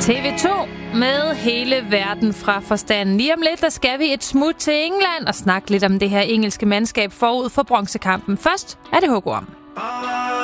TV2 med hele verden fra forstanden. Lige om lidt, der skal vi et smut til England og snakke lidt om det her engelske mandskab forud for bronzekampen. Først er det hugorm.